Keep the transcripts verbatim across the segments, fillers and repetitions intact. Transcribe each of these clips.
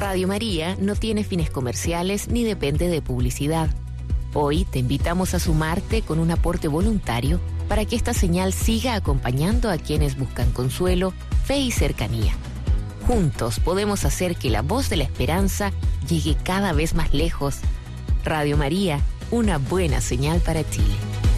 Radio María no tiene fines comerciales ni depende de publicidad. Hoy te invitamos a sumarte con un aporte voluntario para que esta señal siga acompañando a quienes buscan consuelo, fe y cercanía. Juntos podemos hacer que la voz de la esperanza llegue cada vez más lejos. Radio María, una buena señal para Chile.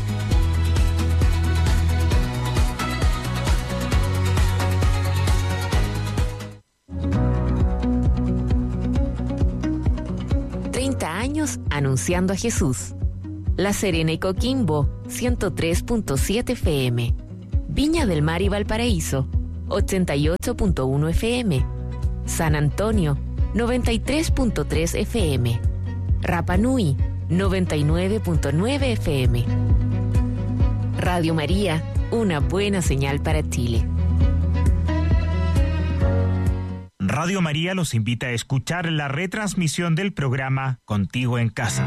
treinta años anunciando a Jesús. La Serena y Coquimbo, ciento tres punto siete F M. Viña del Mar y Valparaíso, ochenta y ocho punto uno F M. San Antonio, noventa y tres punto tres F M. Rapa Nui, noventa y nueve punto nueve F M. Radio María, una buena señal para Chile. Radio María los invita a escuchar la retransmisión del programa Contigo en Casa.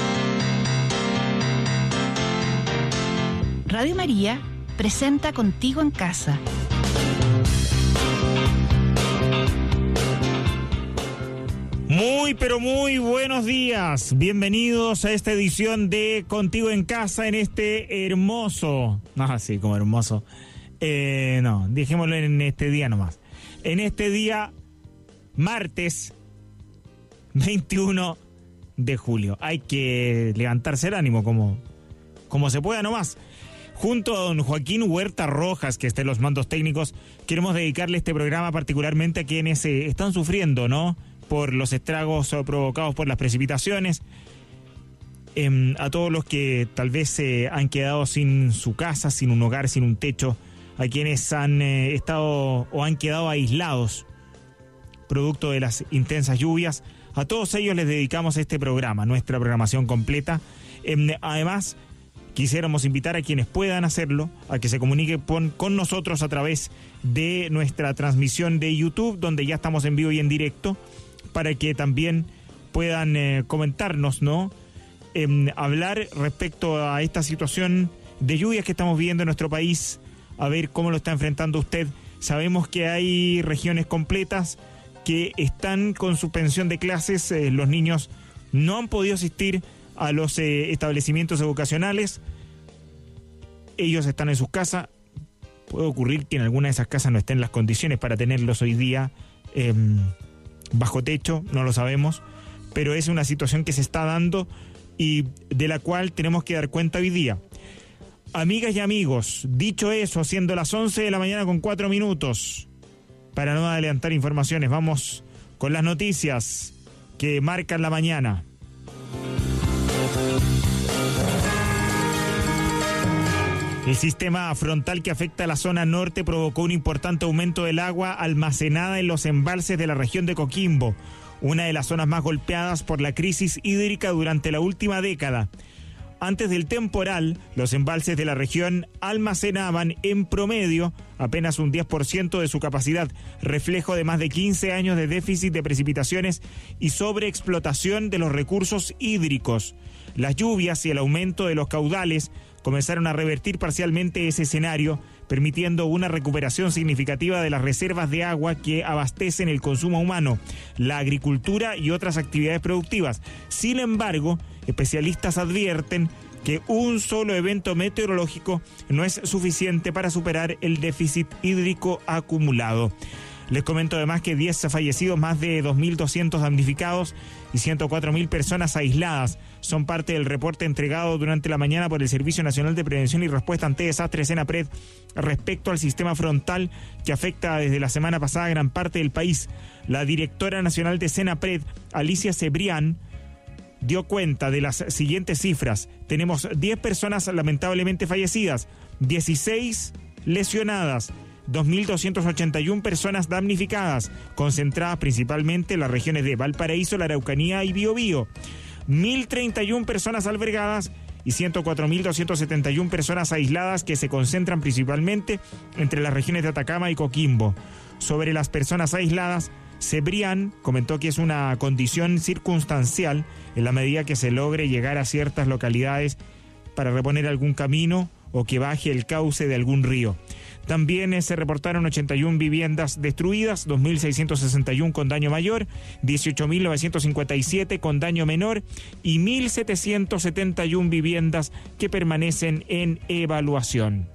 Radio María presenta Contigo en Casa. Muy, pero muy buenos días. Bienvenidos a esta edición de Contigo en Casa en este hermoso... Ah, sí, como hermoso. Eh, no, dejémoslo en este día nomás. En este día... martes veintiuno de julio. Hay que levantarse el ánimo como, como se pueda nomás. Junto a don Joaquín Huerta Rojas, que está en los mandos técnicos, queremos dedicarle este programa particularmente a quienes eh, están sufriendo, ¿no?, por los estragos provocados por las precipitaciones, eh, a todos los que tal vez se eh, han quedado sin su casa, sin un hogar, sin un techo, a quienes han eh, estado o han quedado aislados producto de las intensas lluvias. A todos ellos les dedicamos este programa, nuestra programación completa. Eh, además, quisiéramos invitar a quienes puedan hacerlo a que se comuniquen con, con nosotros a través de nuestra transmisión de YouTube, donde ya estamos en vivo y en directo, para que también puedan eh, comentarnos, ¿no? Eh, hablar respecto a esta situación de lluvias que estamos viviendo en nuestro país, a ver cómo lo está enfrentando usted. Sabemos que hay regiones completas que están con suspensión de clases, eh, los niños no han podido asistir a los eh, establecimientos educacionales, ellos están en sus casas. Puede ocurrir que en alguna de esas casas no estén las condiciones para tenerlos hoy día eh, bajo techo, no lo sabemos, pero es una situación que se está dando y de la cual tenemos que dar cuenta hoy día. Amigas y amigos, dicho eso, siendo las once de la mañana con cuatro minutos, para no adelantar informaciones, vamos con las noticias que marcan la mañana. El sistema frontal que afecta a la zona norte provocó un importante aumento del agua almacenada en los embalses de la región de Coquimbo, una de las zonas más golpeadas por la crisis hídrica durante la última década. Antes del temporal, los embalses de la región almacenaban en promedio apenas un diez por ciento de su capacidad, reflejo de más de quince años de déficit de precipitaciones y sobreexplotación de los recursos hídricos. Las lluvias y el aumento de los caudales comenzaron a revertir parcialmente ese escenario, permitiendo una recuperación significativa de las reservas de agua que abastecen el consumo humano, la agricultura y otras actividades productivas. Sin embargo, especialistas advierten que un solo evento meteorológico no es suficiente para superar el déficit hídrico acumulado. Les comento además que diez fallecidos, más de dos mil doscientos damnificados y ciento cuatro mil personas aisladas son parte del reporte entregado durante la mañana por el Servicio Nacional de Prevención y Respuesta ante Desastres, SENAPRED, respecto al sistema frontal que afecta desde la semana pasada a gran parte del país. La directora nacional de SENAPRED, Alicia Cebrián, dio cuenta de las siguientes cifras. Tenemos diez personas lamentablemente fallecidas, dieciséis lesionadas, dos mil doscientas ochenta y una personas damnificadas, concentradas principalmente en las regiones de Valparaíso, la Araucanía y Biobío, mil treinta y una personas albergadas y ciento cuatro mil doscientas setenta y una personas aisladas que se concentran principalmente entre las regiones de Atacama y Coquimbo. Sobre las personas aisladas, Cebrián comentó que es una condición circunstancial en la medida que se logre llegar a ciertas localidades para reponer algún camino o que baje el cauce de algún río. También eh, se reportaron ochenta y una viviendas destruidas, dos mil seiscientos sesenta y uno con daño mayor, dieciocho mil novecientos cincuenta y siete con daño menor y mil setecientos setenta y una viviendas que permanecen en evaluación.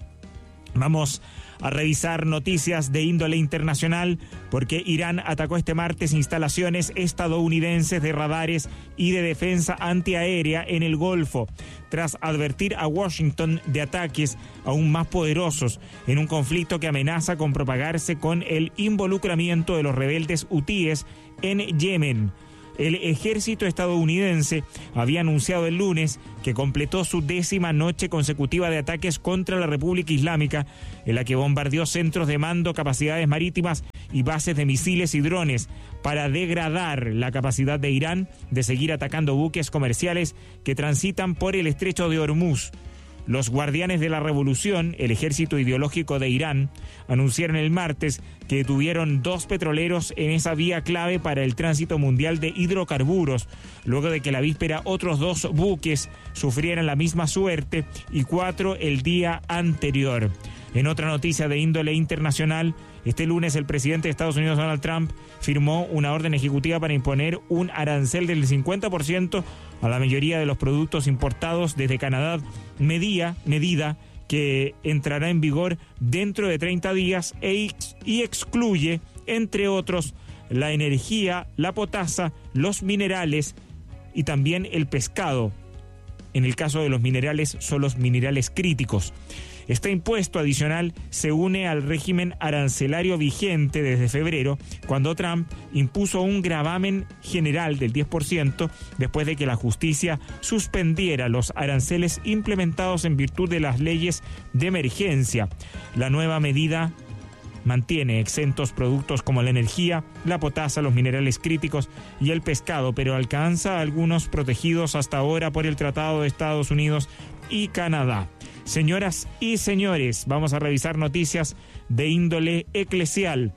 Vamos a revisar noticias de índole internacional porque Irán atacó este martes instalaciones estadounidenses de radares y de defensa antiaérea en el Golfo, tras advertir a Washington de ataques aún más poderosos en un conflicto que amenaza con propagarse con el involucramiento de los rebeldes hutíes en Yemen. El ejército estadounidense había anunciado el lunes que completó su décima noche consecutiva de ataques contra la República Islámica, en la que bombardeó centros de mando, capacidades marítimas y bases de misiles y drones para degradar la capacidad de Irán de seguir atacando buques comerciales que transitan por el estrecho de Hormuz. Los guardianes de la revolución, el ejército ideológico de Irán, anunciaron el martes que detuvieron dos petroleros en esa vía clave para el tránsito mundial de hidrocarburos, luego de que la víspera otros dos buques sufrieran la misma suerte y cuatro el día anterior. En otra noticia de índole internacional, este lunes el presidente de Estados Unidos, Donald Trump, firmó una orden ejecutiva para imponer un arancel del cincuenta por ciento a la mayoría de los productos importados desde Canadá, medida, medida que entrará en vigor dentro de treinta días e, y excluye, entre otros, la energía, la potasa, los minerales y también el pescado. En el caso de los minerales, son los minerales críticos. Este impuesto adicional se une al régimen arancelario vigente desde febrero, cuando Trump impuso un gravamen general del diez por ciento después de que la justicia suspendiera los aranceles implementados en virtud de las leyes de emergencia. La nueva medida mantiene exentos productos como la energía, la potasa, los minerales críticos y el pescado, pero alcanza a algunos protegidos hasta ahora por el Tratado de Estados Unidos y Canadá. Señoras y señores, vamos a revisar noticias de índole eclesial,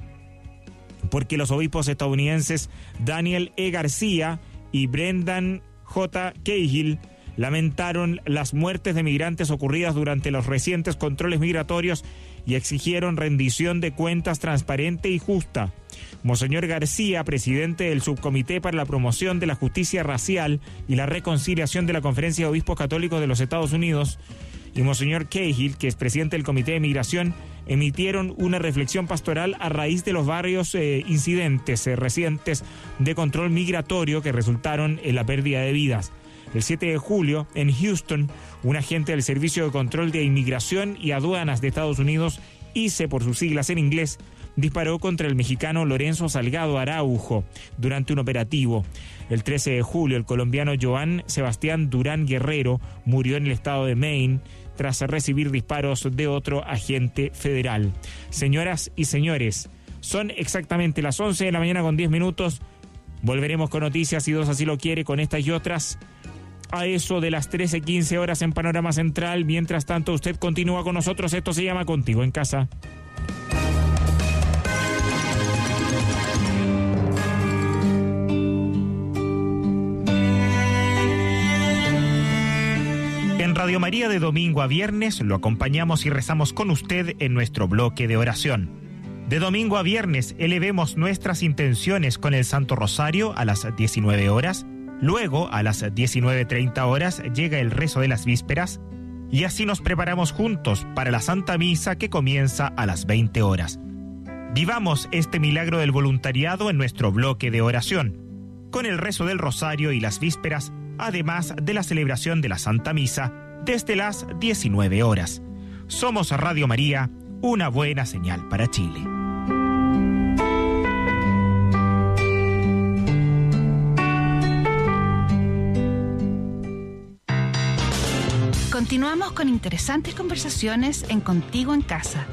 porque los obispos estadounidenses Daniel E. García y Brendan J. Cahill lamentaron las muertes de migrantes ocurridas durante los recientes controles migratorios y exigieron rendición de cuentas transparente y justa. Monseñor García, presidente del Subcomité para la Promoción de la Justicia Racial y la Reconciliación de la Conferencia de Obispos Católicos de los Estados Unidos, y Monseñor Cahill, que es presidente del Comité de Migración, emitieron una reflexión pastoral a raíz de los varios eh, incidentes eh, recientes de control migratorio que resultaron en la pérdida de vidas. El siete de julio, en Houston, un agente del Servicio de Control de Inmigración y Aduanas de Estados Unidos, I C E por sus siglas en inglés, disparó contra el mexicano Lorenzo Salgado Araujo durante un operativo. El trece de julio, el colombiano Joan Sebastián Durán Guerrero murió en el estado de Maine tras recibir disparos de otro agente federal. Señoras y señores, son exactamente las once de la mañana con diez minutos. Volveremos con noticias, si Dios así lo quiere, con estas y otras a eso de las trece quince horas en Panorama Central. Mientras tanto, usted continúa con nosotros. Esto se llama Contigo en Casa. En Radio María, de domingo a viernes, lo acompañamos y rezamos con usted en nuestro bloque de oración. De domingo a viernes, elevemos nuestras intenciones con el Santo Rosario a las diecinueve horas. Luego, a las diecinueve treinta horas, llega el rezo de las vísperas. Y así nos preparamos juntos para la Santa Misa, que comienza a las veinte horas. Vivamos este milagro del voluntariado en nuestro bloque de oración, con el rezo del Rosario y las vísperas, además de la celebración de la Santa Misa, desde las diecinueve horas. Somos Radio María, una buena señal para Chile. Continuamos con interesantes conversaciones en Contigo en Casa.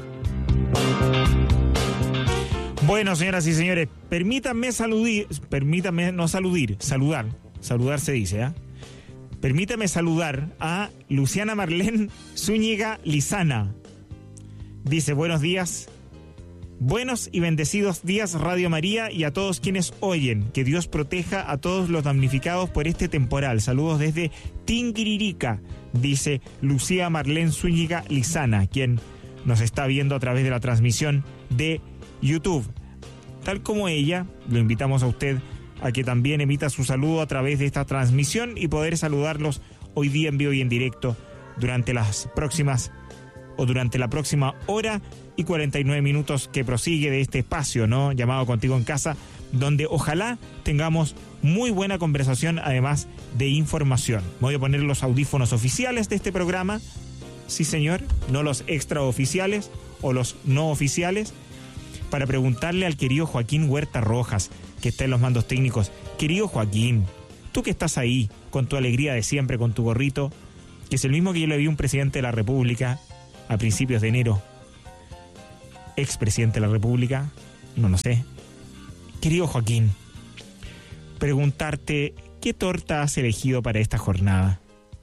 Bueno, señoras y señores, permítanme saludar, permítanme no saludir, saludar, saludar se dice, ¿ah? ¿eh? Permítame saludar a Luciana Marlene Zúñiga Lizana. Dice, buenos días, buenos y bendecidos días Radio María y a todos quienes oyen. Que Dios proteja a todos los damnificados por este temporal. Saludos desde Tinguiririca, dice Lucía Marlene Zúñiga Lizana, quien nos está viendo a través de la transmisión de YouTube. Tal como ella, lo invitamos a usted a que también emita su saludo a través de esta transmisión y poder saludarlos hoy día en vivo y en directo durante las próximas o durante la próxima hora y cuarenta y nueve minutos que prosigue de este espacio, ¿no?, llamado Contigo en Casa, donde ojalá tengamos muy buena conversación, además de información. Voy a poner los audífonos oficiales de este programa, sí señor, no los extraoficiales o los no oficiales, para preguntarle al querido Joaquín Huerta Rojas, que está en los mandos técnicos. Querido Joaquín, tú que estás ahí, con tu alegría de siempre, con tu gorrito, que es el mismo que yo le vi a un presidente de la República a principios de enero, expresidente de la República, no lo sé. Querido Joaquín, preguntarte, ¿qué torta has elegido para esta jornada?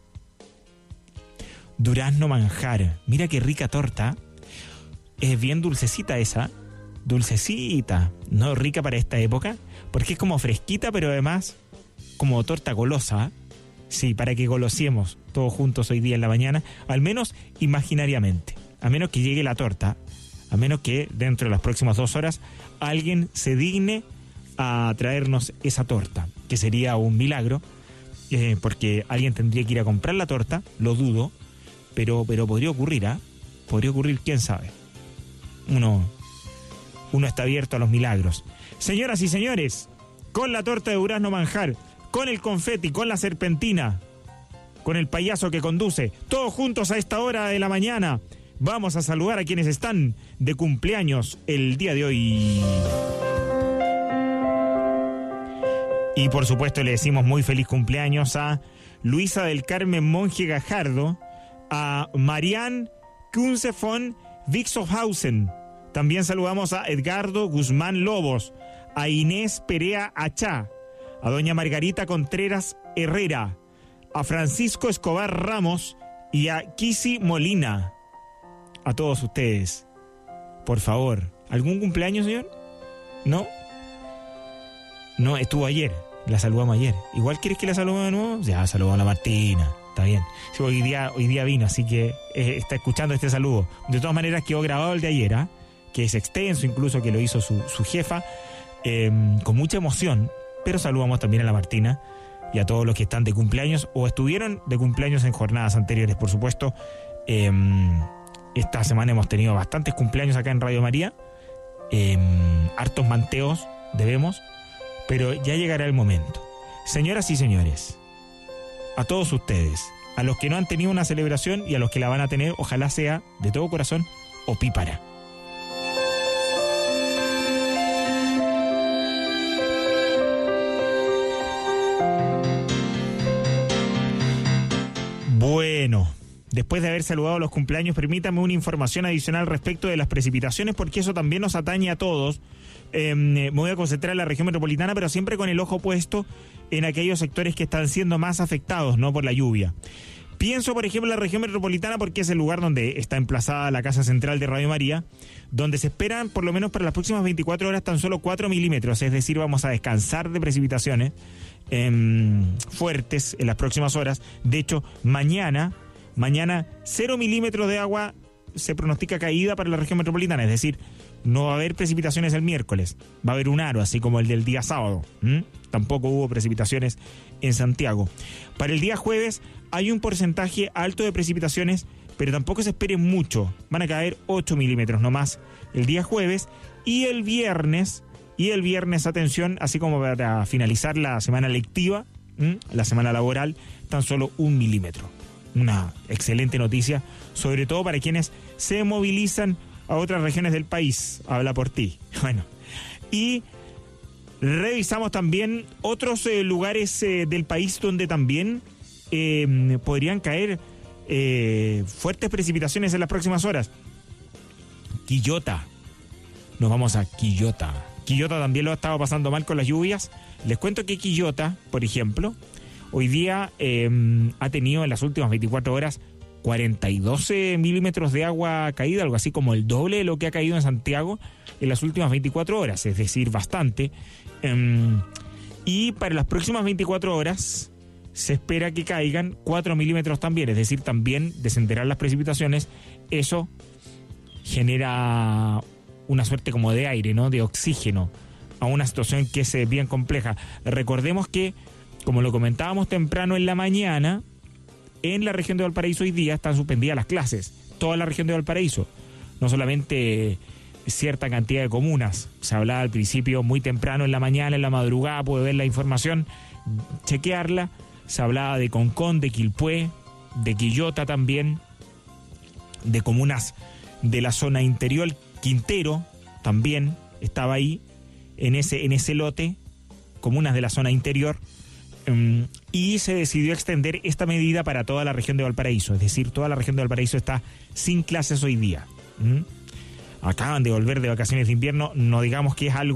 Durazno manjar, mira qué rica torta, es bien dulcecita esa, dulcecita, ¿no? Rica para esta época, porque es como fresquita, pero además como torta golosa. Sí, para que golosiemos todos juntos hoy día en la mañana, al menos imaginariamente, a menos que llegue la torta, a menos que dentro de las próximas dos horas alguien se digne a traernos esa torta, que sería un milagro, eh, porque alguien tendría que ir a comprar la torta, lo dudo, pero, pero podría ocurrir, ¿ah? ¿eh? Podría ocurrir, quién sabe. Uno, uno está abierto a los milagros. Señoras y señores, con la torta de durazno manjar, con el confeti, con la serpentina, con el payaso que conduce, todos juntos a esta hora de la mañana, vamos a saludar a quienes están de cumpleaños el día de hoy. Y por supuesto le decimos muy feliz cumpleaños a Luisa del Carmen Monje Gajardo, a Marianne Kunze von Wixohausen. También saludamos a Edgardo Guzmán Lobos, a Inés Perea Achá, a doña Margarita Contreras Herrera, a Francisco Escobar Ramos y a Kisi Molina. A todos ustedes, por favor, ¿algún cumpleaños, señor? ¿No? No, estuvo ayer, la saludamos ayer. ¿Igual quieres que la saludemos de nuevo? Ya, saludamos a la Martina, está bien. Sí, hoy día, hoy día vino, así que eh, está escuchando este saludo. De todas maneras quedó grabado el de ayer, ¿eh? Que es extenso, incluso que lo hizo su, su jefa, eh, con mucha emoción. Pero saludamos también a la Martina y a todos los que están de cumpleaños o estuvieron de cumpleaños en jornadas anteriores, por supuesto. Eh, esta semana hemos tenido bastantes cumpleaños acá en Radio María, eh, hartos manteos debemos, pero ya llegará el momento. Señoras y señores, a todos ustedes, a los que no han tenido una celebración y a los que la van a tener, ojalá sea de todo corazón opípara. Bueno, después de haber saludado los cumpleaños, permítame una información adicional respecto de las precipitaciones, porque eso también nos atañe a todos. Eh, me voy a concentrar en la región metropolitana, pero siempre con el ojo puesto en aquellos sectores que están siendo más afectados, ¿no?, por la lluvia. Pienso, por ejemplo, en la región metropolitana porque es el lugar donde está emplazada la casa central de Radio María, donde se esperan, por lo menos para las próximas veinticuatro horas, tan solo cuatro milímetros, es decir, vamos a descansar de precipitaciones eh, fuertes en las próximas horas. De hecho, mañana, mañana cero milímetros de agua se pronostica caída para la región metropolitana, es decir, no va a haber precipitaciones el miércoles, va a haber un aro, así como el del día sábado. ¿Mm? Tampoco hubo precipitaciones en Santiago. Para el día jueves hay un porcentaje alto de precipitaciones, pero tampoco se espere mucho. Van a caer ocho milímetros nomás el día jueves y el viernes, y el viernes, atención, así como para finalizar la semana lectiva, ¿m? la semana laboral, tan solo un milímetro. Una excelente noticia, sobre todo para quienes se movilizan a otras regiones del país. Habla por ti. Bueno, y revisamos también otros eh, lugares eh, del país donde también eh, podrían caer eh, fuertes precipitaciones en las próximas horas. Quillota. Nos vamos a Quillota. Quillota también lo ha estado pasando mal con las lluvias. Les cuento que Quillota, por ejemplo, hoy día eh, ha tenido en las últimas veinticuatro horas cuarenta y dos milímetros de agua caída, algo así como el doble de lo que ha caído en Santiago en las últimas veinticuatro horas, es decir, bastante. Um, y para las próximas veinticuatro horas se espera que caigan cuatro milímetros también, es decir, también descenderán las precipitaciones. Eso genera una suerte como de aire, ¿no? De oxígeno a una situación que es bien compleja. Recordemos que, como lo comentábamos temprano en la mañana, en la región de Valparaíso hoy día están suspendidas las clases, toda la región de Valparaíso, no solamente cierta cantidad de comunas. Se hablaba al principio muy temprano en la mañana, en la madrugada, puede ver la información, chequearla. Se hablaba de Concón, de Quilpué, de Quillota también, de comunas de la zona interior. Quintero también estaba ahí, en ese, en ese lote, comunas de la zona interior. Um, y se decidió extender esta medida para toda la región de Valparaíso, es decir, toda la región de Valparaíso está sin clases hoy día. ¿Mm? Acaban de volver de vacaciones de invierno, no digamos que es algo